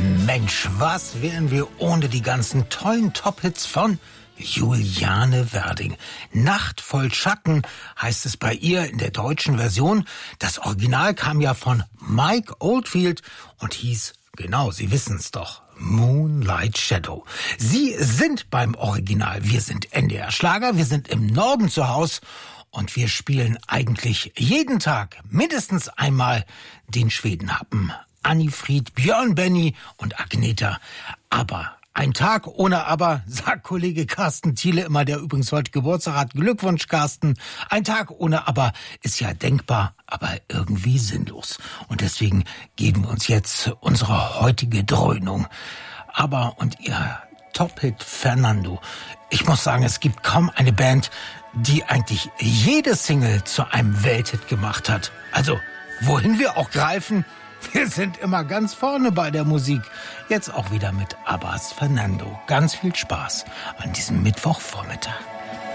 Mensch, was wären wir ohne die ganzen tollen Top-Hits von Juliane Werding. Nacht voll Schatten heißt es bei ihr in der deutschen Version. Das Original kam ja von Mike Oldfield und hieß, genau, Sie wissen's doch, Moonlight Shadow. Sie sind beim Original. Wir sind NDR Schlager, wir sind im Norden zu Hause und wir spielen eigentlich jeden Tag mindestens einmal den Schwedenhappen. Annifried, Björn Benny und Agneta. Aber ein Tag ohne Aber, sagt Kollege Carsten Thiele immer, der übrigens heute Geburtstag hat. Glückwunsch, Carsten. Ein Tag ohne Aber ist ja denkbar, aber irgendwie sinnlos. Und deswegen geben wir uns jetzt unsere heutige Dröhnung. Aber und ihr Top-Hit Fernando. Ich muss sagen, es gibt kaum eine Band, die eigentlich jede Single zu einem Welthit gemacht hat. Also, wohin wir auch greifen, wir sind immer ganz vorne bei der Musik. Jetzt auch wieder mit Abbas Fernando. Ganz viel Spaß an diesem Mittwochvormittag.